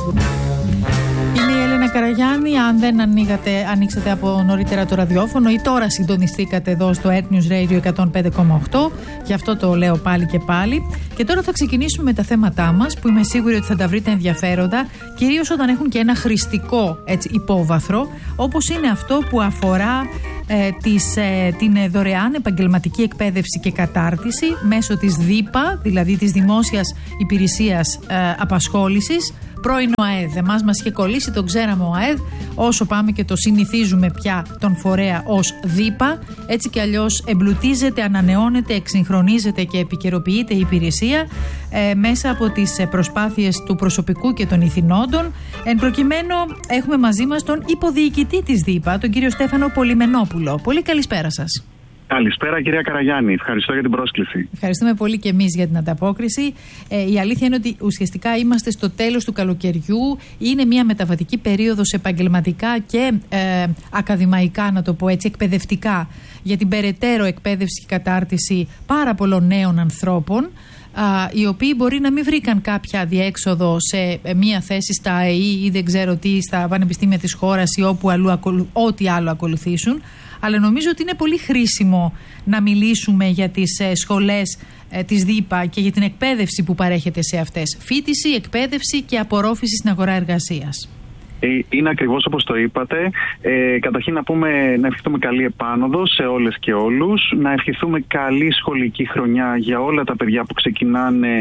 Είμαι η Έλενα Καραγιάννη. Αν δεν ανοίξατε από νωρίτερα το ραδιόφωνο ή τώρα συντονιστήκατε εδώ στο Earth News Radio 105,8, γι' αυτό το λέω πάλι και πάλι. Και τώρα θα ξεκινήσουμε με τα θέματά μας, που είμαι σίγουρη ότι θα τα βρείτε ενδιαφέροντα, κυρίως όταν έχουν και ένα χρηστικό υπόβαθρο, όπως είναι αυτό που αφορά την δωρεάν επαγγελματική εκπαίδευση και κατάρτιση μέσω της ΔΥΠΑ, δηλαδή της Δημόσιας Υπηρεσίας Απασχόλησης, πρώην ΟΑΕΔ. Εμάς μας είχε κολλήσει, τον ξέραμε ΟΑΕΔ, όσο πάμε και το συνηθίζουμε πια τον φορέα ως ΔΥΠΑ. Έτσι κι αλλιώς εμπλουτίζεται, ανανεώνεται, εξυγχρονίζεται και επικαιροποιείται η υπηρεσία μέσα από τις προσπάθειες του προσωπικού και των ηθινόντων. Εν προκειμένου έχουμε μαζί μας τον υποδιοικητή της ΔΥΠΑ, τον κύριο Στέφανο Πολυμενόπουλο. Πολύ καλησπέρα σας. Καλησπέρα κυρία Καραγιάννη, ευχαριστώ για την πρόσκληση. Ευχαριστούμε πολύ και εμείς για την ανταπόκριση. Η αλήθεια είναι ότι ουσιαστικά είμαστε στο τέλος του καλοκαιριού. Είναι μια μεταβατική περίοδος επαγγελματικά και ακαδημαϊκά, να το πω έτσι, εκπαιδευτικά, για την περαιτέρω εκπαίδευση και κατάρτιση πάρα πολλών νέων ανθρώπων, οι οποίοι μπορεί να μην βρήκαν κάποια διέξοδο σε μία θέση στα ΑΕΗ ή δεν ξέρω τι, στα πανεπιστήμια της χώρας ή ό,τι άλλο ακολουθήσουν. Αλλά νομίζω ότι είναι πολύ χρήσιμο να μιλήσουμε για τις σχολές της ΔΥΠΑ και για την εκπαίδευση που παρέχεται σε αυτές. Φοιτηση, εκπαίδευση και απορρόφηση στην αγορά εργασίας. Είναι ακριβώς όπως το είπατε. Καταρχήν να ευχηθούμε καλή επάνωδο σε όλες και όλους. Να ευχηθούμε καλή σχολική χρονιά για όλα τα παιδιά που ξεκινάνε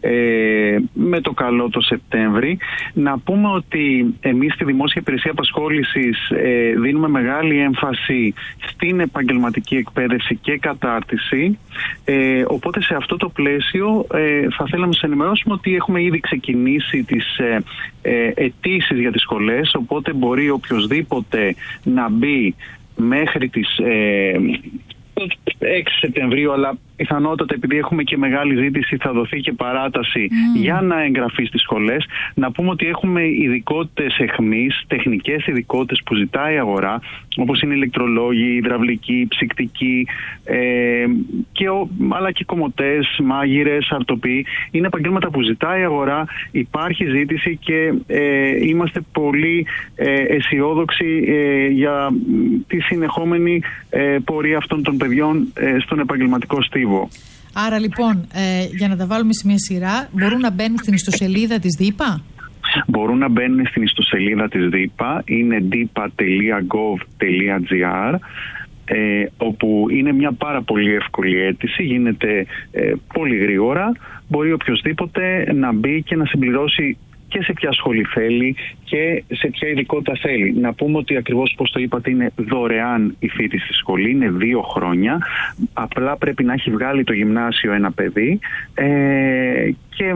με το καλό το Σεπτέμβρη. Να πούμε ότι εμείς στη Δημόσια Υπηρεσία Απασχόλησης δίνουμε μεγάλη έμφαση στην επαγγελματική εκπαίδευση και κατάρτιση. Οπότε σε αυτό το πλαίσιο θα θέλαμε να σας ενημερώσουμε ότι έχουμε ήδη ξεκινήσει τις αιτήσεις για τις σχολές. Οπότε μπορεί οποιοσδήποτε να μπει μέχρι τις 6 Σεπτεμβρίου, αλλά πιθανότατα επειδή έχουμε και μεγάλη ζήτηση θα δοθεί και παράταση για να εγγραφεί στις σχολές. Να πούμε ότι έχουμε ειδικότητες εχμής, τεχνικές ειδικότητες που ζητάει η αγορά, όπως είναι ηλεκτρολόγοι, υδραυλικοί, ψυκτικοί, αλλά και κομμωτές, μάγειρες, αρτοποιοί. Είναι επαγγέλματα που ζητάει η αγορά, υπάρχει ζήτηση και είμαστε πολύ αισιόδοξοι για τη συνεχόμενη πορεία αυτών των παιδιών στον επαγγελματικό στίβο. Άρα λοιπόν, για να τα βάλουμε σε μια σειρά, μπορούν να μπαίνουν στην ιστοσελίδα της ΔΥΠΑ? Μπορούν να μπαίνουν στην ιστοσελίδα της ΔΥΠΑ, είναι dipa.gov.gr, όπου είναι μια πάρα πολύ εύκολη αίτηση, γίνεται πολύ γρήγορα. Μπορεί οποιοσδήποτε να μπει και να συμπληρώσει και σε ποια σχολή θέλει και σε ποια ειδικότητα θέλει. Να πούμε ότι ακριβώς όπως το είπατε είναι δωρεάν η φοιτηση στη σχολή, είναι 2 χρόνια. Απλά πρέπει να έχει βγάλει το γυμνάσιο ένα παιδί και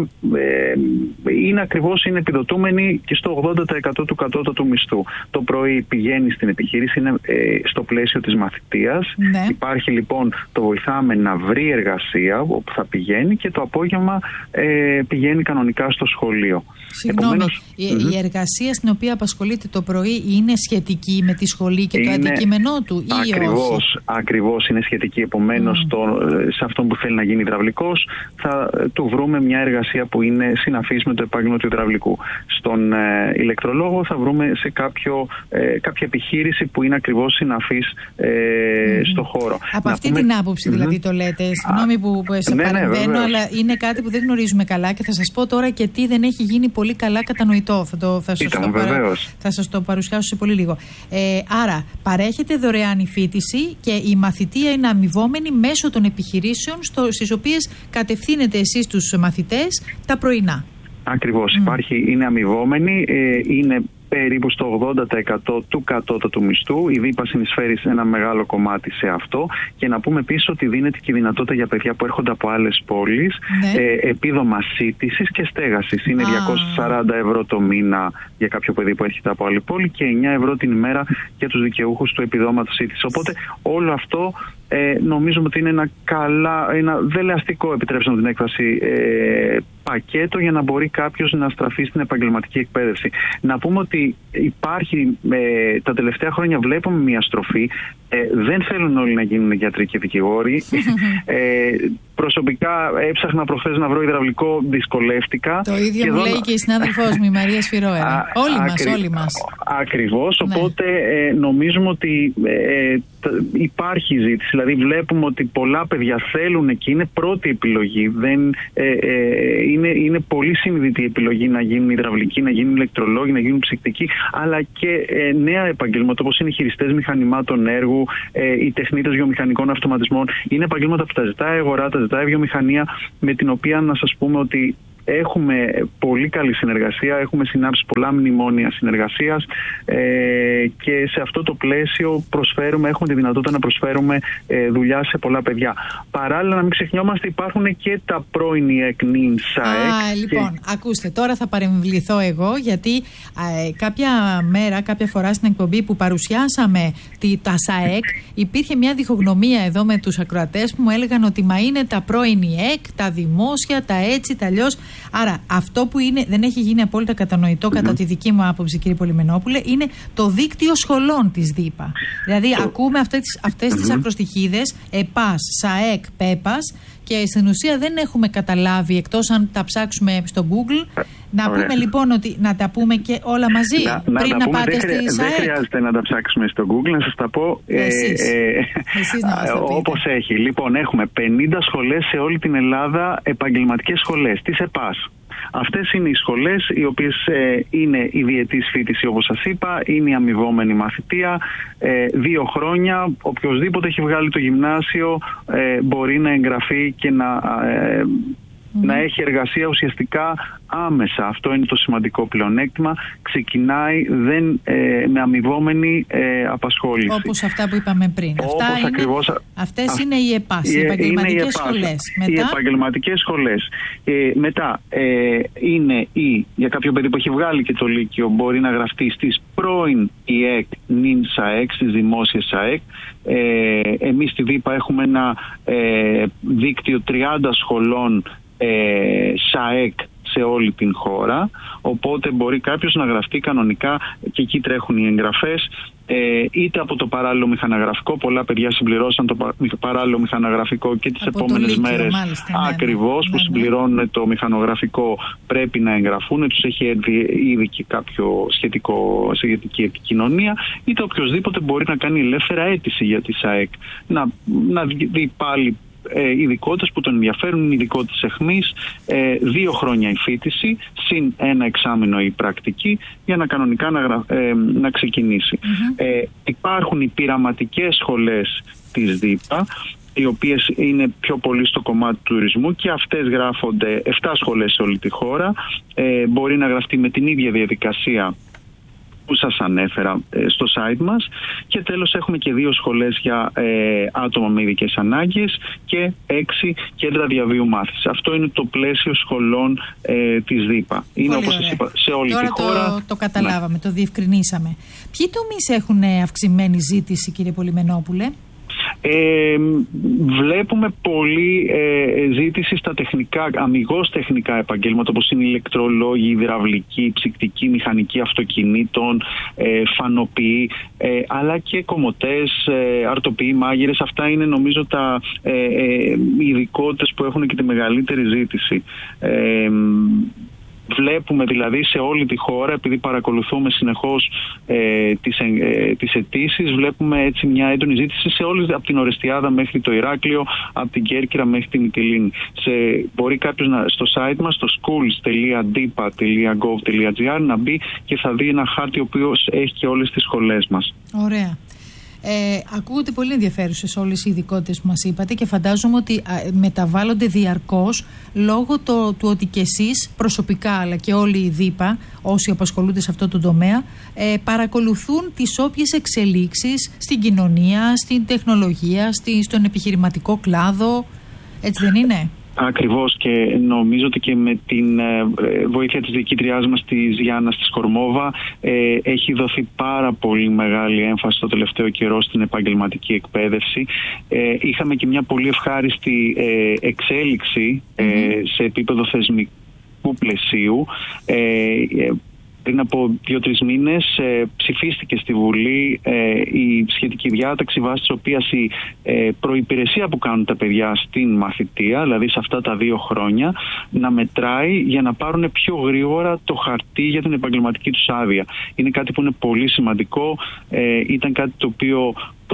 είναι επιδοτούμενη και στο 80% του κατώτατου μισθού. Το πρωί πηγαίνει στην επιχείρηση, είναι στο πλαίσιο της μαθητείας. Ναι. Υπάρχει λοιπόν, το βοηθάμε να βρει εργασία όπου θα πηγαίνει και το απόγευμα πηγαίνει κανονικά στο σχολείο. Συγγνώμη, η εργασία στην οποία απασχολείται το πρωί είναι σχετική με τη σχολή και το αντικείμενό του ή όχι? Ακριβώς είναι σχετική. Επομένως, σε αυτόν που θέλει να γίνει υδραυλικός θα του βρούμε μια εργασία που είναι συναφής με το επάγγελμα του υδραυλικού. Στον ηλεκτρολόγο θα βρούμε σε κάποια επιχείρηση που είναι ακριβώς συναφής στο χώρο. Από αυτή την άποψη δηλαδή το λέτε. Συγγνώμη που σε παρεμβαίνω, αλλά είναι κάτι που δεν γνωρίζουμε καλά και θα σας πω τώρα και τι δεν έχει γίνει πολύ καλά κατανοητό. Θα σας το παρουσιάσω σε πολύ λίγο. Άρα, παρέχεται δωρεάν η φοιτηση και η μαθητεία είναι αμοιβόμενη μέσω των επιχειρήσεων στις οποίες κατευθύνετε εσείς τους μαθητές τα πρωινά. Ακριβώς, είναι αμοιβόμενη, είναι περίπου στο 80% του κατώτατου μισθού. Η ΔΥΠΑ συνεισφέρει σε ένα μεγάλο κομμάτι σε αυτό. Και να πούμε επίσης ότι δίνεται και η δυνατότητα για παιδιά που έρχονται από άλλες πόλεις, επίδομα σύντησης και στέγασης. Είναι 240 ευρώ το μήνα για κάποιο παιδί που έρχεται από άλλη πόλη και 9 ευρώ την ημέρα για τους δικαιούχους του επιδόματος σύντησης. Οπότε όλο αυτό νομίζουμε ότι είναι ένα δελεαστικό, επιτρέψτε μου την έκφραση, πακέτο για να μπορεί κάποιος να στραφεί στην επαγγελματική εκπαίδευση. Να πούμε ότι υπάρχει, τα τελευταία χρόνια βλέπουμε μια στροφή, δεν θέλουν όλοι να γίνουν γιατροί και δικηγόροι. Προσωπικά έψαχνα προχθές να βρω υδραυλικό, δυσκολεύτηκα. Το ίδιο μου λέει και η συνάδελφός μου, η Μαρία Σφυρόερα. Όλοι μας. Ακριβώς, οπότε νομίζουμε ότι υπάρχει ζήτηση. Δηλαδή βλέπουμε ότι πολλά παιδιά θέλουν και είναι πρώτη επιλογή. Είναι πολύ συνειδητή η επιλογή να γίνουν υδραυλικοί, να γίνουν ηλεκτρολόγοι, να γίνουν ψυκτικοί, αλλά και νέα επαγγέλματα όπως είναι οι χειριστές μηχανημάτων έργου, οι τεχνίτες βιομηχανικών αυτοματισμών. Είναι επαγγέλματα που τα ζητάει η αγορά, τα ζητάει η βιομηχανία, με την οποία να σας πούμε ότι έχουμε πολύ καλή συνεργασία, έχουμε συνάψει πολλά μνημόνια συνεργασίας και σε αυτό το πλαίσιο έχουμε τη δυνατότητα να προσφέρουμε δουλειά σε πολλά παιδιά. Παράλληλα, να μην ξεχνιόμαστε, υπάρχουν και τα πρώην ΙΕΚ-ΝΙΝ ΣΑΕΚ. Λοιπόν, ακούστε, τώρα θα παρεμβληθώ εγώ, γιατί κάποια φορά στην εκπομπή που παρουσιάσαμε τα ΣΑΕΚ, υπήρχε μια διχογνωμία εδώ με τους ακροατές που μου έλεγαν ότι μα είναι τα πρώην ΙΕΚ, τα δημόσια, τα έτσι, τα αλλιώς. Άρα, αυτό που δεν έχει γίνει απόλυτα κατανοητό κατά τη δική μου άποψη, κύριε Πολυμενόπουλε, είναι το δίκτυο σχολών της ΔΥΠΑ. Δηλαδή, ακούμε αυτές τις ακροστοιχίδες, ΕΠΑΣ, ΣΑΕΚ, ΠΕΠΑΣ, και στην ουσία δεν έχουμε καταλάβει, εκτός αν τα ψάξουμε στο Google. Να πούμε λοιπόν ότι να τα πούμε και όλα μαζί πριν να πάτε στη ΣΑΕΚ. Δεν χρειάζεται να τα ψάξουμε στο Google, να σας τα πω όπως έχει. Λοιπόν, έχουμε 50 σχολές σε όλη την Ελλάδα, επαγγελματικές σχολές, τις ΕΠΑΣ. Αυτές είναι οι σχολές οι οποίες είναι η διετής φοιτηση, όπως σας είπα, είναι η αμοιβόμενη μαθητεία, 2 χρόνια. Οποιοςδήποτε έχει βγάλει το γυμνάσιο μπορεί να εγγραφεί και να έχει εργασία ουσιαστικά άμεσα. Αυτό είναι το σημαντικό πλεονέκτημα. Ξεκινάει με αμοιβόμενη απασχόληση. Όπως αυτά που είπαμε πριν. Αυτές είναι οι ΕΠΑΣ, οι επαγγελματικές σχολές. Οι επαγγελματικές σχολές. Μετά είναι για κάποιο παιδί που έχει βγάλει και το Λύκειο, μπορεί να γραφτεί στις πρώην ΙΕΚ-ΝΙΝ ΣΑΕΚ, στις δημόσιες ΣΑΕΚ. Εμείς στη ΔΥΠΑ έχουμε ένα δίκτυο 30 σχολών ΣΑΕΚ σε όλη την χώρα, οπότε μπορεί κάποιος να γραφτεί κανονικά και εκεί τρέχουν οι εγγραφές, είτε από το παράλληλο μηχανογραφικό. Πολλά παιδιά συμπληρώσαν το παράλληλο μηχανογραφικό και τις επόμενες μέρες ακριβώς που συμπληρώνουν το μηχανογραφικό πρέπει να εγγραφούν, τους έχει ήδη και κάποιο σχετική επικοινωνία, είτε οποιοδήποτε μπορεί να κάνει ελεύθερα αίτηση για τη ΣΑΕΚ, να δει πάλι ειδικότητες που τον ενδιαφέρουν, είναι ειδικότητες αιχμής, 2 χρόνια η φοιτηση, συν 1 εξάμηνο η πρακτική, για να κανονικά να ξεκινήσει. Υπάρχουν οι πειραματικές σχολές της ΔΥΠΑ, οι οποίες είναι πιο πολύ στο κομμάτι του τουρισμού, και αυτές γράφονται 7 σχολές σε όλη τη χώρα. Μπορεί να γραφτεί με την ίδια διαδικασία που σας ανέφερα στο site μας, και τέλος έχουμε και 2 σχολές για άτομα με ειδικές ανάγκες και 6 κέντρα διαβίου μάθησης. Αυτό είναι το πλαίσιο σχολών της ΔΥΠΑ. Είναι, όπως σας είπα, σε όλη τη χώρα. Τώρα το καταλάβαμε, το διευκρινίσαμε. Ποιοι τομείς έχουν αυξημένη ζήτηση, κύριε Πολυμενόπουλε? Βλέπουμε πολύ ζήτηση στα τεχνικά, αμιγώς τεχνικά επαγγέλματα, όπως είναι ηλεκτρολόγοι, υδραυλικοί, ψυκτικοί, μηχανικοί αυτοκινήτων, φανοποιοί, αλλά και κομμωτές, αρτοποιοί, μάγειρες. Αυτά είναι νομίζω τα ειδικότητες που έχουν και τη μεγαλύτερη ζήτηση. Βλέπουμε δηλαδή σε όλη τη χώρα, επειδή παρακολουθούμε συνεχώς τις αιτήσεις, βλέπουμε έτσι μια έντονη ζήτηση σε όλες, από την Ορεστιάδα μέχρι το Ηράκλειο, από την Κέρκυρα μέχρι την Μυτιλήνη. Μπορεί κάποιος στο site μας, στο schools.dipa.gov.gr, να μπει και θα δει ένα χάρτη ο οποίος έχει και όλες τις σχολές μας. Ωραία. Ακούγονται πολύ ενδιαφέρουσες όλες οι ειδικότητες που μας είπατε, και φαντάζομαι ότι μεταβάλλονται διαρκώς λόγω του ότι και εσείς προσωπικά, αλλά και όλοι οι ΔΥΠΑ, όσοι απασχολούνται σε αυτό το τομέα, παρακολουθούν τις όποιες εξελίξεις στην κοινωνία, στην τεχνολογία, στον επιχειρηματικό κλάδο. Έτσι δεν είναι? Ακριβώς, και νομίζω ότι και με την βοήθεια της διοικήτριάς μας, της Γιάννας της Κορμόβα, έχει δοθεί πάρα πολύ μεγάλη έμφαση το τελευταίο καιρό στην επαγγελματική εκπαίδευση. Είχαμε και μια πολύ ευχάριστη εξέλιξη σε επίπεδο θεσμικού πλαισίου. Πριν από 2-3 μήνες ψηφίστηκε στη Βουλή η σχετική διάταξη, βάσει της οποίας η προϋπηρεσία που κάνουν τα παιδιά στην μαθητεία, δηλαδή σε αυτά τα 2 χρόνια, να μετράει για να πάρουν πιο γρήγορα το χαρτί για την επαγγελματική τους άδεια. Είναι κάτι που είναι πολύ σημαντικό. Ήταν κάτι το οποίο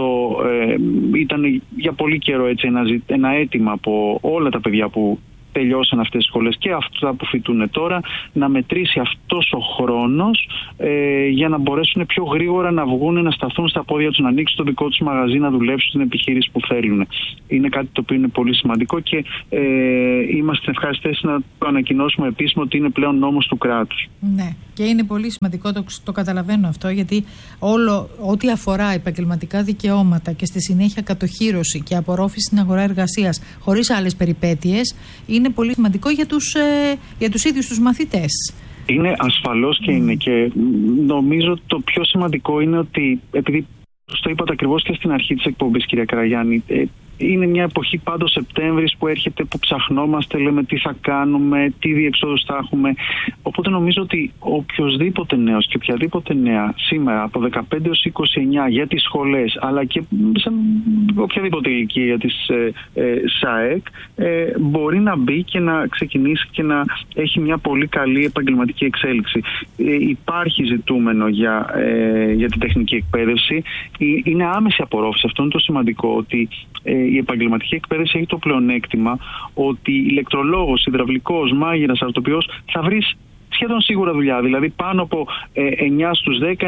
ήταν για πολύ καιρό έτσι, ένα αίτημα από όλα τα παιδιά που τελειώσαν αυτές τις σχολές και αυτά που φοιτούν τώρα, να μετρήσει αυτός ο χρόνος για να μπορέσουν πιο γρήγορα να βγουν, να σταθούν στα πόδια τους, να ανοίξουν το δικό τους μαγαζί, να δουλέψουν στην επιχείρηση που θέλουν. Είναι κάτι το οποίο είναι πολύ σημαντικό και είμαστε στην ευχάριστη θέση να το ανακοινώσουμε επίσημα ότι είναι πλέον νόμος του κράτους. Ναι, και είναι πολύ σημαντικό, το καταλαβαίνω αυτό, γιατί ό,τι αφορά επαγγελματικά δικαιώματα και στη συνέχεια κατοχύρωση και απορρόφηση στην αγορά εργασίας χωρίς άλλες περιπέτειες, είναι πολύ σημαντικό για τους ίδιους τους μαθητές. Είναι ασφαλώς και είναι, και νομίζω το πιο σημαντικό είναι ότι, επειδή το είπατε ακριβώς και στην αρχή της εκπομπής, κυρία Καραγιάννη, είναι μια εποχή πάντως Σεπτέμβρης που έρχεται, που ψαχνόμαστε, λέμε τι θα κάνουμε, τι διεξόδους θα έχουμε. Οπότε νομίζω ότι οποιοσδήποτε νέος και οποιαδήποτε νέα σήμερα από 15 έως 29 για τις σχολές, αλλά και σε οποιαδήποτε ηλικία για τις ΣΑΕΚ, μπορεί να μπει και να ξεκινήσει και να έχει μια πολύ καλή επαγγελματική εξέλιξη. Υπάρχει ζητούμενο για την τεχνική εκπαίδευση. Είναι άμεση απορρόφηση. Αυτό είναι το σημαντικό, ότι η επαγγελματική εκπαίδευση έχει το πλεονέκτημα ότι ηλεκτρολόγος, υδραυλικός, μάγειρας, αρτοποιός θα βρεις σχεδόν σίγουρα δουλειά. Δηλαδή πάνω από 9 στους 10,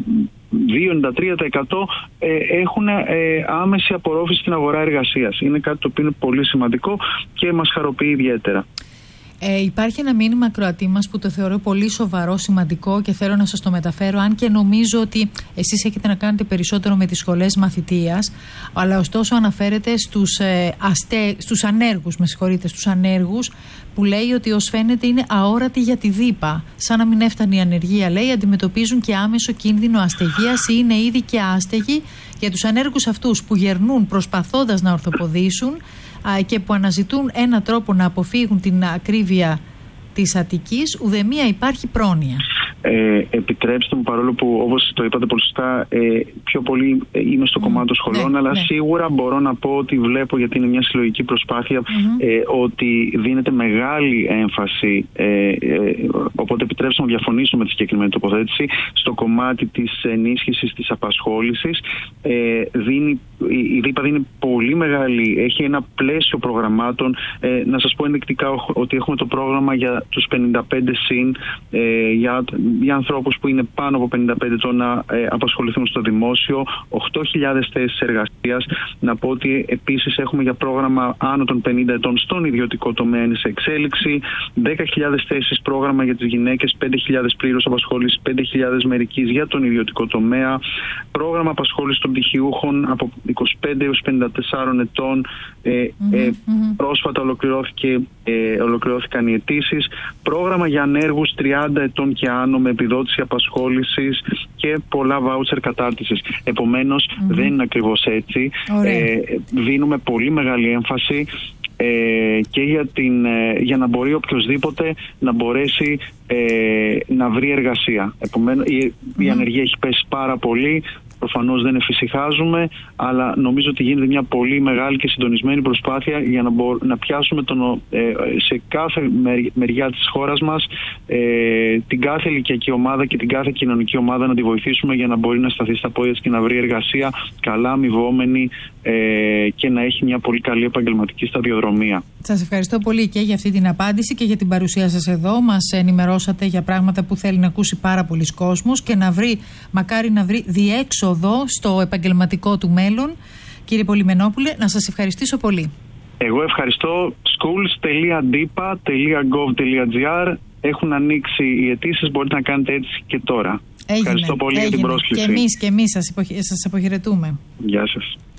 92-93% έχουν άμεση απορρόφηση στην αγορά εργασίας. Είναι κάτι το οποίο είναι πολύ σημαντικό και μας χαροποιεί ιδιαίτερα. Υπάρχει ένα μήνυμα ακροατή μας που το θεωρώ πολύ σοβαρό, σημαντικό και θέλω να σας το μεταφέρω, αν και νομίζω ότι εσείς έχετε να κάνετε περισσότερο με τις σχολές μαθητείας, αλλά ωστόσο αναφέρεται στους ανέργους, που λέει ότι ως φαίνεται είναι αόρατοι για τη δίπα. Σαν να μην έφτανε η ανεργία, λέει, αντιμετωπίζουν και άμεσο κίνδυνο αστεγίας ή είναι ήδη και άστεγοι. Για τους ανέργους αυτούς που γερνούν προσπαθώντας να ορθοποδήσουν και που αναζητούν έναν τρόπο να αποφύγουν την ακρίβεια της Αττικής, ουδεμία υπάρχει πρόνοια. Επιτρέψτε μου, παρόλο που όπως το είπατε πολύ σωστά, πιο πολύ είμαι στο κομμάτι των σχολών, αλλά σίγουρα μπορώ να πω ότι βλέπω, γιατί είναι μια συλλογική προσπάθεια, ότι δίνεται μεγάλη έμφαση, οπότε επιτρέψτε μου να διαφωνήσω με τη συγκεκριμένη τοποθέτηση, στο κομμάτι της ενίσχυσης της απασχόλησης. Η ΔΥΠΑ δίνει πολύ μεγάλη, έχει ένα πλαίσιο προγραμμάτων. Να σας πω ενδεικτικά ότι έχουμε το πρόγραμμα για τους 55 συν, για ανθρώπους που είναι πάνω από 55 ετών να απασχοληθούν στο δημόσιο, 8.000 θέσεις εργασίας. Να πω ότι επίσης έχουμε για πρόγραμμα άνω των 50 ετών στον ιδιωτικό τομέα, είναι σε εξέλιξη, 10.000 θέσεις πρόγραμμα για τις γυναίκες, 5.000 πλήρως απασχόληση, 5.000 μερικής για τον ιδιωτικό τομέα, πρόγραμμα απασχόληση των πτυχιούχων από 25 έως 54 ετών, πρόσφατα ολοκληρώθηκαν οι αιτήσεις, πρόγραμμα για ανέργους 30 ετών και άνω με επιδότηση απασχόλησης και πολλά βάουτσερ κατάρτισης. Επομένως δεν είναι ακριβώς έτσι. Δίνουμε πολύ μεγάλη έμφαση και για να μπορεί οποιοσδήποτε να μπορέσει να βρει εργασία. Επομένως η ανεργία έχει πέσει πάρα πολύ. Προφανώς δεν εφησυχάζουμε, αλλά νομίζω ότι γίνεται μια πολύ μεγάλη και συντονισμένη προσπάθεια για να πιάσουμε σε κάθε μεριά της χώρας μας την κάθε ηλικιακή ομάδα και την κάθε κοινωνική ομάδα, να τη βοηθήσουμε για να μπορεί να σταθεί στα πόδια της και να βρει εργασία καλά αμοιβόμενη και να έχει μια πολύ καλή επαγγελματική σταδιοδρομία. Σας ευχαριστώ πολύ και για αυτή την απάντηση και για την παρουσία σας εδώ. Μας ενημερώσατε για πράγματα που θέλει να ακούσει πάρα πολλοί κόσμος και μακάρι να βρει διέξοδο στο επαγγελματικό του μέλλον. Κύριε Πολυμενόπουλε, να σας ευχαριστήσω πολύ. Εγώ ευχαριστώ. schools.dipa.gov.gr έχουν ανοίξει οι αιτήσεις, μπορείτε να κάνετε έτσι και τώρα. Ευχαριστώ πολύ για την πρόσκληση. Και εμείς σας αποχαιρετούμε. Γεια σας.